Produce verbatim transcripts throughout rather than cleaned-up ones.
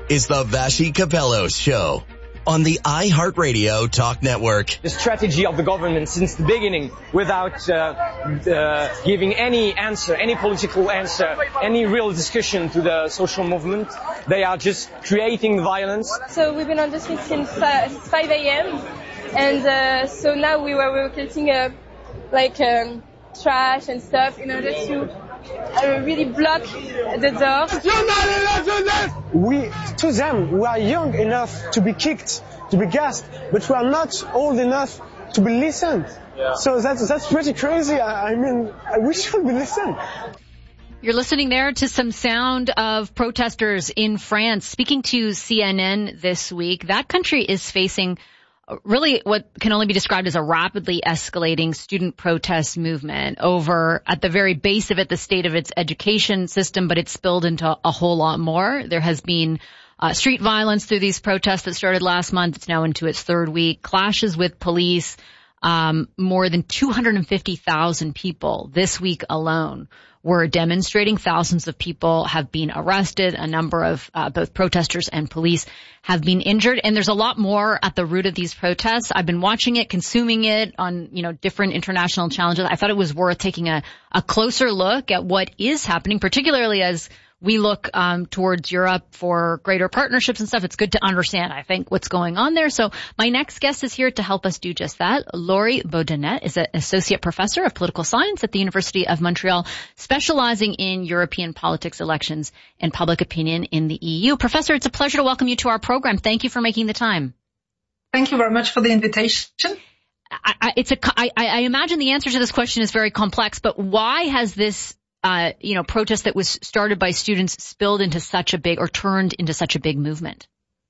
is the Vassy Capello Show on the iHeartRadio Talk Network. The strategy of the government since the beginning, without uh, uh, giving any answer, any political answer, any real discussion to the social movement, they are just creating violence. So we've been on the street since uh, five a.m. and uh, so now we were, we were collecting uh, like um, trash and stuff in order to uh, really block the door. We, to them, we are young enough to be kicked, to be gassed, but we are not old enough to be listened. Yeah. So that's that's pretty crazy. I, I mean, we should be listened. You're listening there to some sound of protesters in France. Speaking to C N N this week, that country is facing really what can only be described as a rapidly escalating student protest movement over, at the very base of it, the state of its education system, but it's spilled into a whole lot more. There has been uh, street violence through these protests that started last month. It's now into its third week. Clashes with police. Um, more than two hundred fifty thousand people this week alone were demonstrating. Thousands of people have been arrested. A number of uh, both protesters and police have been injured. And there's a lot more at the root of these protests. I've been watching it, consuming it on, you know, different international challenges. I thought it was worth taking a, a closer look at what is happening, particularly as we look um towards Europe for greater partnerships and stuff. It's good to understand, I think, what's going on there. So my next guest is here to help us do just that. Laurie Beaudenette is an associate professor of political science at the University of Montreal, specializing in European politics, elections, and public opinion in the E U. Professor, it's a pleasure to welcome you to our program. Thank you for making the time. Thank you very much for the invitation. I, I, it's a, I, I imagine the answer to this question is very complex, but why has this Uh, you know, protest that was started by students spilled into such a big, or turned into such a big movement?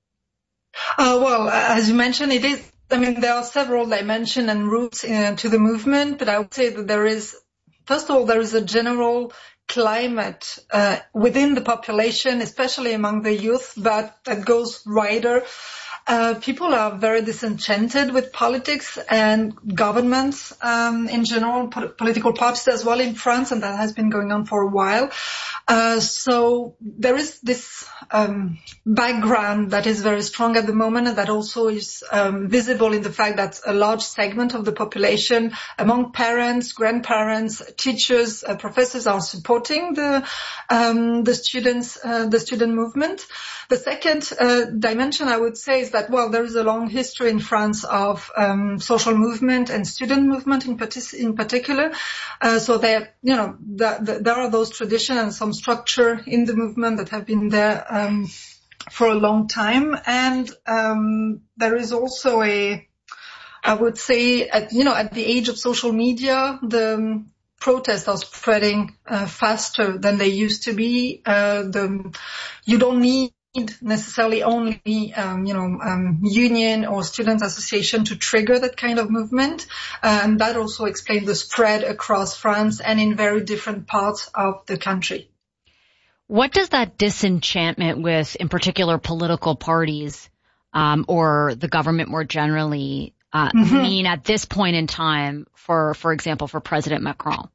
Uh, well, as you mentioned, it is, I mean, there are several dimensions and routes uh, to the movement, but I would say that there is, first of all, there is a general climate uh, within the population, especially among the youth, but that goes wider. Uh, people are very disenchanted with politics and governments um, in general, po- political parties as well in France, and that has been going on for a while. Uh, so there is this um, background that is very strong at the moment, and that also is um, visible in the fact that a large segment of the population, among parents, grandparents, teachers, uh, professors, are supporting the um, the students, uh, the student movement. The second uh, dimension, I would say, is that, well, there is a long history in France of um, social movement and student movement in, partic- in particular. Uh, so there, you know, the, the, there are those traditions and some structure in the movement that have been there um, for a long time. And um, there is also a, I would say, at, you know, at the age of social media, the um, protests are spreading uh, faster than they used to be. Uh, the, you don't need necessarily only, um, you know, um, union or students association to trigger that kind of movement. Uh, and that also explains the spread across France and in very different parts of the country. What does that disenchantment with, in particular, political parties, um, or the government more generally, uh, mm-hmm. mean at this point in time for, for example, for President Macron?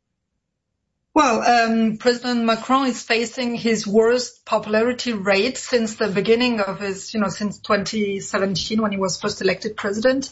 Well, um, President Macron is facing his worst popularity rate since the beginning of his, you know, since twenty seventeen when he was first elected president.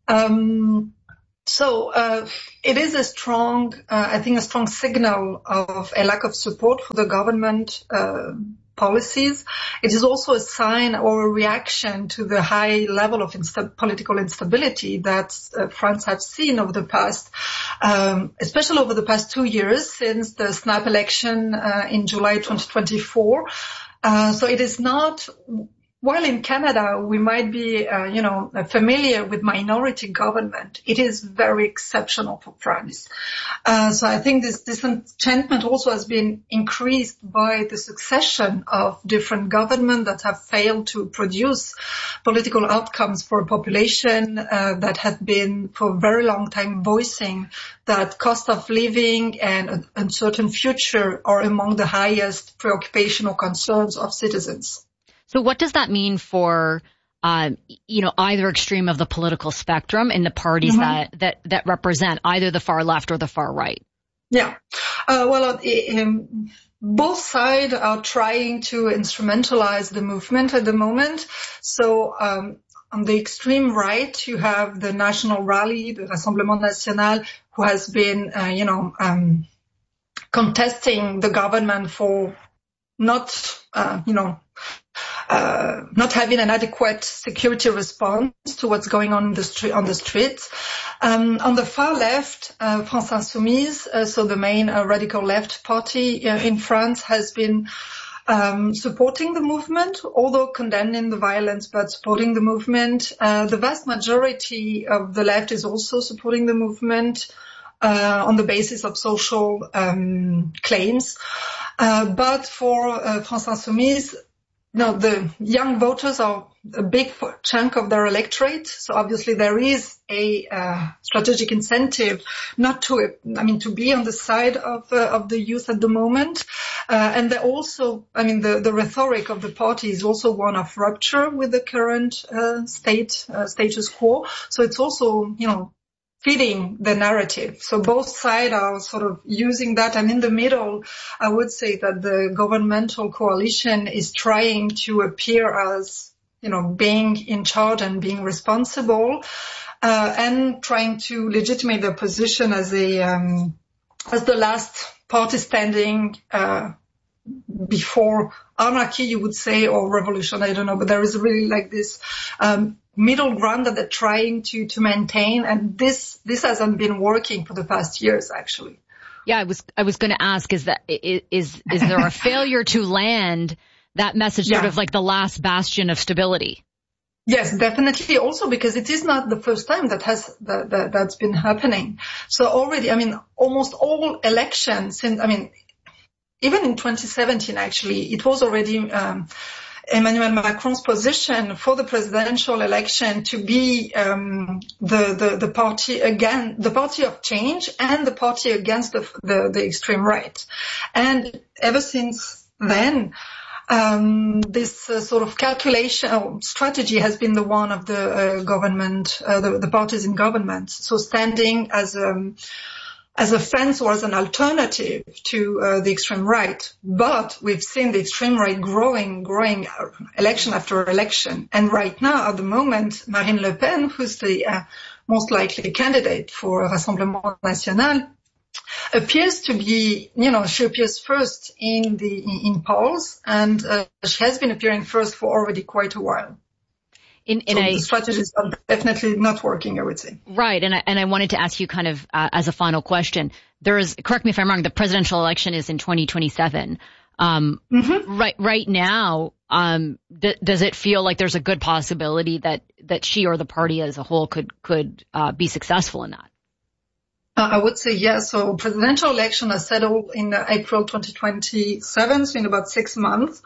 Um, so, uh, it is a strong, uh, I think a strong signal of a lack of support for the government, uh, policies. It is also a sign or a reaction to the high level of insta- political instability that uh, France has seen over the past, um, especially over the past two years since the snap election uh, in July twenty twenty-four. Uh, so it is not, while in Canada we might be, uh, you know, familiar with minority government, it is very exceptional for France. Uh, so I think this disenchantment also has been increased by the succession of different governments that have failed to produce political outcomes for a population uh, that have been for a very long time voicing that cost of living and an uncertain future are among the highest preoccupation or concerns of citizens. So what does that mean for, uh, you know, either extreme of the political spectrum in the parties mm-hmm. that, that, that represent either the far left or the far right? Yeah. Uh, well, um, both sides are trying to instrumentalize the movement at the moment. So um, on the extreme right, you have the National Rally, the Rassemblement National, who has been, uh, you know, um, contesting the government for not, uh, you know, uh, not having an adequate security response to what's going on in the street, on the streets. Um, on the far left, uh, France Insoumise, uh, so the main uh, radical left party uh, in France, has been um, supporting the movement, although condemning the violence, but supporting the movement. Uh, the vast majority of the left is also supporting the movement uh, on the basis of social um, claims. Uh, but for uh, France Insoumise, no, the young voters are a big chunk of their electorate. So obviously there is a uh, strategic incentive not to, I mean, to be on the side of uh, of the youth at the moment. Uh, and they also, I mean, the, the rhetoric of the party is also one of rupture with the current uh, state uh, status quo. So it's also, you know, feeding the narrative. So both sides are sort of using that. And in the middle, I would say that the governmental coalition is trying to appear as, you know, being in charge and being responsible, uh, and trying to legitimate their position as a, um, as the last party standing, uh, before anarchy, you would say, or revolution, I don't know, but there is really like this, um, middle ground that they're trying to, to maintain. And this, this hasn't been working for the past years, actually. Yeah, I was, I was going to ask, is that, is, is there a failure to land that message, sort yeah. of like the last bastion of stability? Yes, definitely. Also because it is not the first time that has, that, that, that's been happening. So already, I mean, almost all elections, in, I mean, even in twenty seventeen, actually, it was already, um, Emmanuel Macron's position for the presidential election to be um, the, the the party again, the party of change and the party against the the, the extreme right. And ever since then, um, this uh, sort of calculation or strategy has been the one of the uh, government, uh, the, the parties in government. So standing as um, as a fence or as an alternative to uh, the extreme right. But we've seen the extreme right growing, growing uh, election after election. And right now, at the moment, Marine Le Pen, who's the uh, most likely candidate for Rassemblement National, appears to be, you know, she appears first in the in polls, and uh, she has been appearing first for already quite a while. In, in so a, the strategies are definitely not working, I would say. Right. And I, and I wanted to ask you kind of uh, as a final question. There is, correct me if I'm wrong, the presidential election is in twenty twenty-seven. Um, mm-hmm. right, right now, um, d- does it feel like there's a good possibility that, that she or the party as a whole could, could, uh, be successful in that? Uh, I would say yes. So presidential election is settled in uh, April twenty twenty-seven, so in about six months.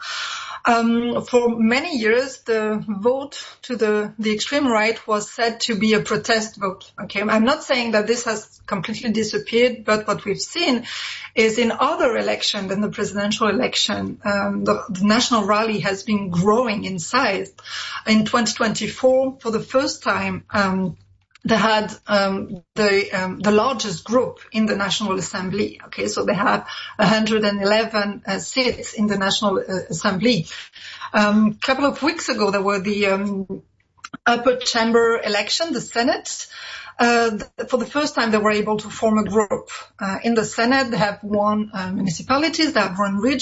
Um, for many years, the vote to the, the extreme right was said to be a protest vote. Okay. I'm not saying that this has completely disappeared, but what we've seen is in other elections than the presidential election, um, the, the national rally has been growing in size. In twenty twenty-four, for the first time, um, they had um, the um, the largest group in the National Assembly. Okay, so they have one hundred eleven uh, seats in the National uh, Assembly. Um, a couple of weeks ago, there were the um, upper chamber election, the Senate. Uh, for the first time, they were able to form a group. Uh, in the Senate, they have won uh, municipalities, they have won regions.